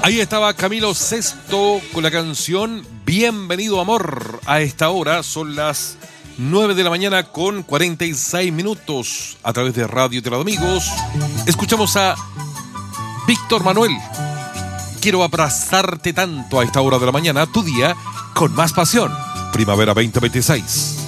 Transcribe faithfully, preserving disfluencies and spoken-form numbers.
Ahí estaba Camilo Sesto con la canción Bienvenido Amor. A esta hora son las nueve de la mañana con cuarenta y seis minutos. A través de Radio Teleamigos escuchamos a Víctor Manuel. Quiero abrazarte tanto a esta hora de la mañana, tu día con más pasión. Primavera veinte veintiséis.